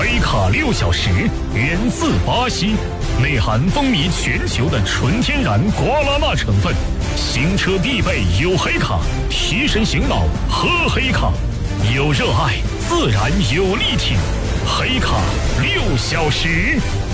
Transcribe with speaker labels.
Speaker 1: 黑卡6小时，源自巴西，内含风靡全球的纯天然瓜拉纳成分，行车必备有黑卡，提神醒脑喝黑卡，有热爱自然有力挺，黑卡6小时。